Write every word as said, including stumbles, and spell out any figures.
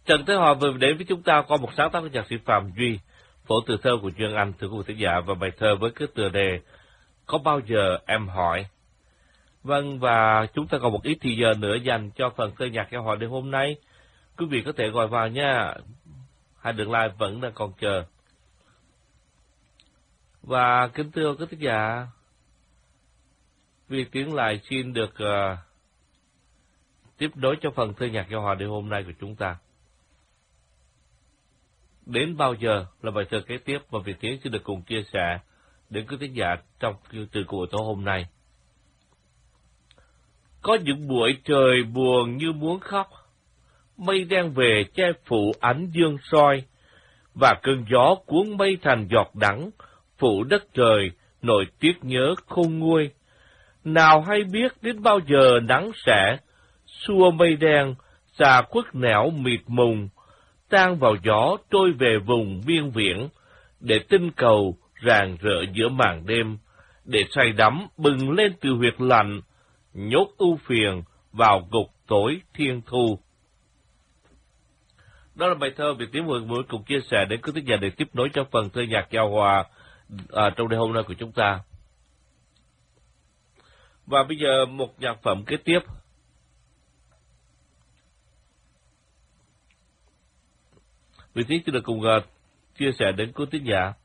Trần Thế Hòa vừa đến với chúng ta qua một sáng tác của nhạc sĩ Phạm Duy, phổ từ thơ của Duyên Anh, thưa quý vị thính giả, và bài thơ với cái tựa đề Có Bao Giờ Em Hỏi. Vâng, và chúng ta còn một ít thì giờ nữa dành cho phần thơ nhạc giao hòa đêm hôm nay. Quý vị có thể gọi vào nha, hai đường live vẫn đang còn chờ. Và kính thưa quý thính giả, Việt Tiến lại xin được uh, tiếp nối cho phần thơ nhạc giao hòa đêm hôm nay của chúng ta. Đến bao giờ là bài thơ kế tiếp mà Việt Tiến xin được cùng chia sẻ đến quý thính giả trong chương trình của tối hôm nay. Có những buổi trời buồn như muốn khóc, mây đen về che phủ ánh dương soi, và cơn gió cuốn mây thành giọt đắng, phủ đất trời nỗi tiếc nhớ khôn nguôi. Nào hay biết đến bao giờ nắng sẽ xua mây đen, xa khuất nẻo mịt mùng, tan vào gió trôi về vùng biên viễn, để tinh cầu rạng rỡ giữa màn đêm, để say đắm bừng lên từ huyệt lạnh, nhốt ưu phiền vào ngục tối thiên thu. Đó là bài thơ Việt Tiến vừa mới cùng chia sẻ đến quý thính giả để tiếp nối cho phần thơ nhạc giao hòa à, trong đêm hôm nay của chúng ta. Và bây giờ một nhạc phẩm kế tiếp. Việt Tiến sẽ được cùng uh, chia sẻ đến quý thính giả.